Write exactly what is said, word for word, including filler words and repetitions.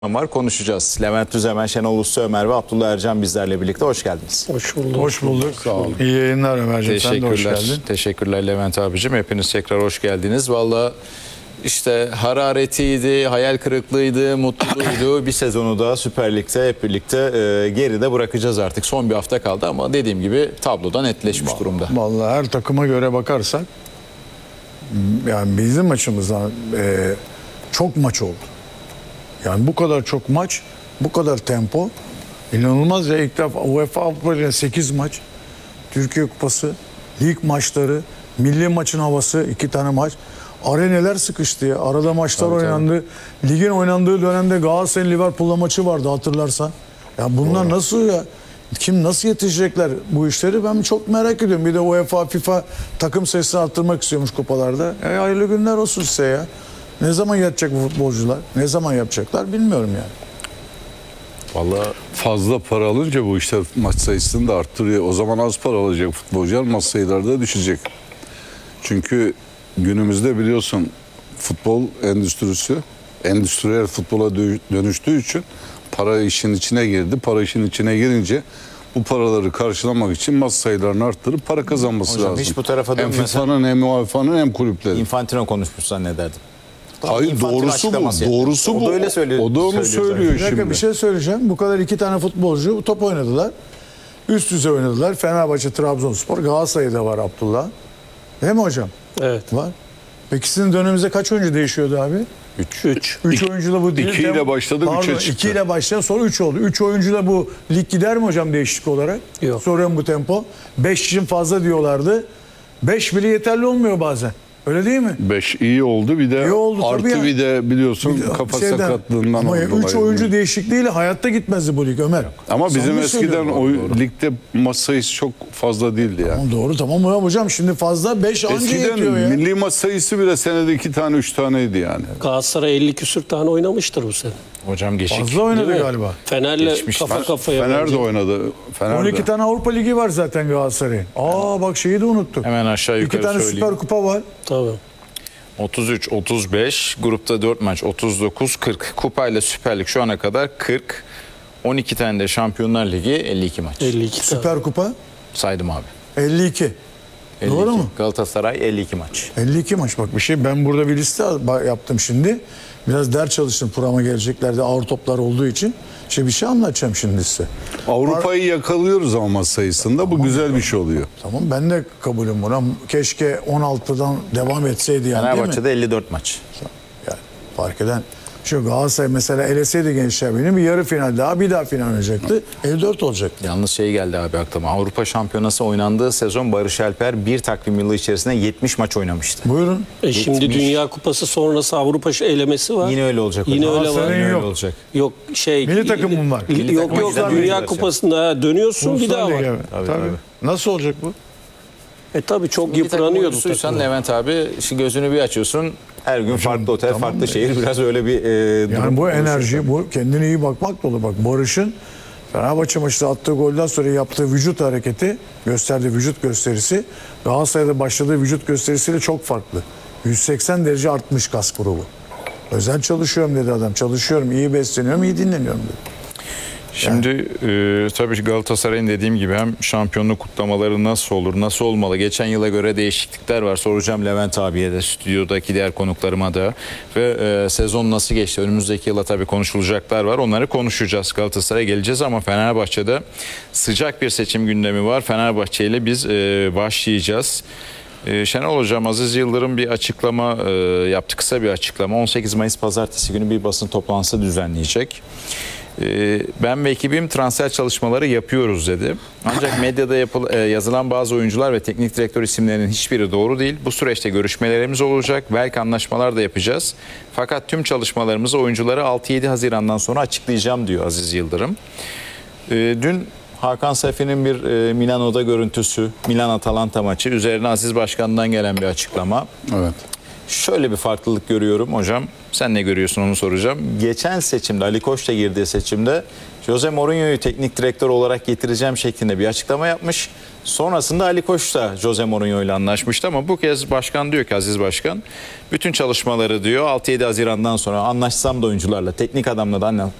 var, konuşacağız. Levent Düzemen, Şenol Usta Ömer ve Abdullah Ercan bizlerle birlikte. Hoş geldiniz. Hoş bulduk. Hoş bulduk. Sağ olun. İyi yayınlar Ömerciğim. Sen de hoş geldin. Teşekkürler Levent abicim. Hepiniz tekrar hoş geldiniz. Valla işte hararetiydi, hayal kırıklığıydı, mutluluğuydu. Bir sezonu da Süper Lig'de hep birlikte e, geride bırakacağız artık. Son bir hafta kaldı ama dediğim gibi tabloda netleşmiş durumda. Vallahi her takıma göre bakarsak yani bizim maçımızdan e, çok maç oldu. Yani bu kadar çok maç, bu kadar tempo. İnanılmaz ya, ilk defa UEFA Avrupa Ligi'nde sekiz maç, Türkiye Kupası, lig maçları, milli maçın havası, iki tane maç. Areneler sıkıştı ya. Arada maçlar tabii, oynandı. Tabii. Ligin oynandığı dönemde Galatasaray'ın Liverpool'la maçı vardı, hatırlarsan. Ya bunlar Doğru. nasıl ya? Kim nasıl yetişecekler bu işleri, ben çok merak ediyorum. Bir de UEFA, FIFA takım sayısını arttırmak istiyormuş kupalarda. E, hayırlı günler olsun size ya. Ne zaman yatacak bu futbolcular? Ne zaman yapacaklar bilmiyorum yani. Vallahi fazla para alınca bu işte maç sayısını da arttırıyor. O zaman az para alacak futbolcular, maç sayıları da düşecek. Çünkü günümüzde biliyorsun futbol endüstrisi endüstriyel futbola dönüştüğü için para işin içine girdi. Para işin içine girince bu paraları karşılamak için maç sayılarını arttırıp para kazanması Hocam, lazım. hiç bu tarafa hem FIFA'nın hem UEFA'nın hem kulüplerin. Infantino konuşmuş zannederdim. Hayır, doğrusu bu. Doğrusu bu. O da öyle söylüyor. O da onu söylüyor Bir dakika, şimdi. bir şey söyleyeceğim. Bu kadar iki tane futbolcu top oynadılar. Üst düzey oynadılar. Fenerbahçe, Trabzonspor, Galatasaray'da var Abdullah. Değil mi hocam? Evet. Var. Peki sizin döneminizde kaç oyuncu değişiyordu abi? üç. üç. üç oyuncuyla bu değil. iki ile başladı, üçe çıktı. iki ile başladı, sonra üç oldu. üç oyuncuyla bu lig gider mi hocam değişiklik olarak? Yok. Soruyorum bu tempo. beş için fazla diyorlardı. beş bile yeterli olmuyor bazen. Öyle değil mi? beş iyi oldu, bir de İyi oldu, artı tabii bir de biliyorsun Bir de kafa şeyden- sakatlığından Ama dolayı. üç oyuncu değişikliğiyle hayatta gitmezdi bu lig Ömer. Ama bizim Samimi eskiden söylüyorum. o ligde maç sayısı çok fazla değildi ya. Tamam, doğru, tamam mı hocam, şimdi fazla beş anca Eskiden yetiyor ya. milli maç sayısı bile senede iki tane üç taneydi yani. Galatasaray elli küsür tane oynamıştır bu sene. Hocam geçik. Fazla oynadı Değil mi? galiba. Fener'le Geçmiş. kafa kafaya Fener de bence. oynadı. Fener on iki de. tane Avrupa Ligi var zaten Galatasaray'ın. Aa bak, şeyi de unuttuk. Hemen aşağı yukarı İki tane söyleyeyim. Süper Kupa var. Tabii. otuz üç, otuz beş, grupta dört maç, otuz dokuz, kırk. Kupayla Süper Lig şu ana kadar kırk. on iki tane de Şampiyonlar Ligi, elli iki maç. elli iki tane. Süper Kupa Saydım abi. elli iki. elli iki. Doğru mu? Galatasaray elli iki maç. elli iki maç, bak bir şey, ben burada bir liste yaptım şimdi. Biraz ders çalıştım programa geleceklerde ağır toplar olduğu için. İşte bir şey anlatacağım şimdi size. Avrupa'yı yakalıyoruz ama maç sayısında. Bu güzel bir şey oluyor. Tamam, ben de kabulüm buna. Keşke on altıdan devam etseydi yani, değil mi? Fenerbahçe'de elli dört maç. Yani fark eden şu, Galatasaray mesela eleseydi gençler benim, bir yarı final daha, bir daha final oynayacaktı. elli dört olacaktı. Yalnız şey geldi abi aklıma. Avrupa Şampiyonası oynandığı sezon Barış Alper bir takvim yılı içerisinde yetmiş maç oynamıştı. Buyurun. E şimdi yetmiş. Dünya Kupası sonrası Avrupa elemesi var. Yine öyle olacak. Yine hocam. öyle var. Galatasaray'ın Yine yok. öyle olacak. Yok şey. Milli takımın var. Li- Milli Yok takıma yok giden Dünya oyuncular Kupası'nda dönüyorsun, bir daha var. Tabii, Tabii, tabii. tabii. Nasıl olacak bu? E tabii çok Milli takım yıpranıyordu oyuncusuysan takım. Levent abi, şu gözünü bir açıyorsun. Her gün farklı otel, tamam farklı da şehir. Biraz öyle bir e, durum Yani bu oluşuyor. enerji, bu kendine iyi bakmak dolu. Bak, Barış'ın Fenerbahçe maçında attığı golden sonra yaptığı vücut hareketi, gösterdiği vücut gösterisi Galatasaray'da başladığı vücut gösterisiyle çok farklı. yüz seksen derece artmış kas grubu. Özel çalışıyorum dedi adam. Çalışıyorum, iyi besleniyorum, iyi dinleniyorum dedi. Şimdi e, tabii Galatasaray'ın dediğim gibi hem şampiyonluk kutlamaları nasıl olur, nasıl olmalı? Geçen yıla göre değişiklikler var. Soracağım Levent abiye de, stüdyodaki diğer konuklarıma da. Ve e, sezon nasıl geçti? Önümüzdeki yıla tabii konuşulacaklar var. Onları konuşacağız. Galatasaray'a geleceğiz ama Fenerbahçe'de sıcak bir seçim gündemi var. Fenerbahçe ile biz e, başlayacağız. Ee, Şenol Hocam, Aziz Yıldırım bir açıklama e, yaptı, kısa bir açıklama. on sekiz Mayıs Pazartesi günü bir basın toplantısı düzenleyecek. Ee, ben ve ekibim transfer çalışmaları yapıyoruz dedi. Ancak medyada yapıl, e, yazılan bazı oyuncular ve teknik direktör isimlerinin hiçbiri doğru değil. Bu süreçte görüşmelerimiz olacak. Belki anlaşmalar da yapacağız. Fakat tüm çalışmalarımızı oyuncuları altı yedi Haziran'dan sonra açıklayacağım diyor Aziz Yıldırım. Ee, dün Hakan Safi'nin bir e, Milano'da görüntüsü, Milan-Atalanta maçı. Üzerine Aziz Başkan'dan gelen bir açıklama. Evet. şöyle bir farklılık görüyorum hocam. Sen ne görüyorsun onu soracağım. Geçen seçimde Ali Koç'la girdiği seçimde Jose Mourinho'yu teknik direktör olarak getireceğim şeklinde bir açıklama yapmış. Sonrasında Ali Koç da Jose Mourinho ile anlaşmıştı ama bu kez başkan diyor ki, Aziz Başkan, bütün çalışmaları diyor altı yedi Haziran'dan sonra anlaşsam da oyuncularla, teknik adamla da